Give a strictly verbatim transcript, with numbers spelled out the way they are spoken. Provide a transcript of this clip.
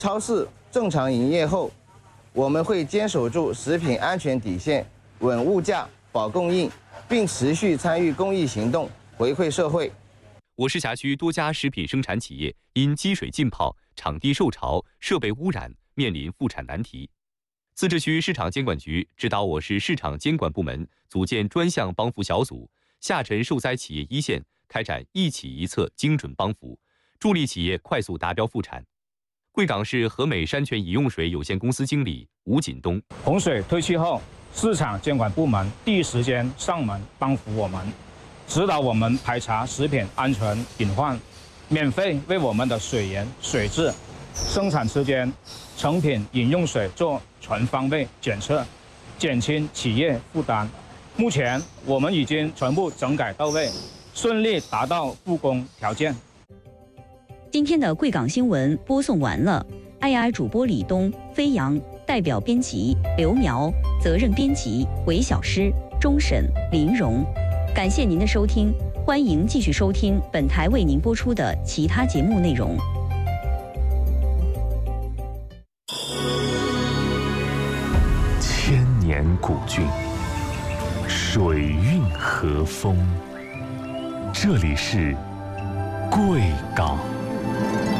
超市正常营业后，我们会坚守住食品安全底线，稳物价、保供应，并持续参与公益行动，回馈社会。 我市辖区多家食品生产企业因积水浸泡、场地受潮、设备污染，面临复产难题。自治区市场监管局指导我市市场监管部门组建专项帮扶小组，下沉受灾企业一线，开展一企一策精准帮扶，助力企业快速达标复产。贵港市和美山泉饮用水有限公司经理吴锦东： 洪水退去后，市场监管部门第一时间上门帮扶我们，指导我们排查食品安全隐患，免费为我们的水源、水质、生产期间成品饮用水做全方位检测，减轻企业负担。目前我们已经全部整改到位，顺利达到复工条件。 今天的贵港新闻播送完了 ，I I 主播李东、飞扬，代表编辑刘苗，责任编辑韦小诗、钟审、林荣。感谢您的收听，欢迎继续收听本台为您播出的其他节目内容。 千年古郡，水韵和风，这里是贵港。